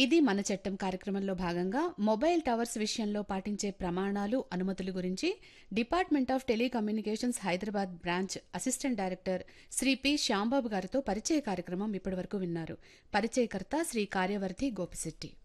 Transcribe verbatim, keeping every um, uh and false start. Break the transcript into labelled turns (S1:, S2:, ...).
S1: ఇది మన చట్టం కార్యక్రమంలో భాగంగా మొబైల్ టవర్స్ విషయంలో పాటించే ప్రమాణాలు, అనుమతుల గురించి department of telecommunications Hyderabad branch assistant director Shri P Shyam Babu గారితో పరిచయ కార్యక్రమం ఇప్పటివరకు విన్నారు. పరిచయకర్త శ్రీ కార్యవర్తి గోపిశెట్టి.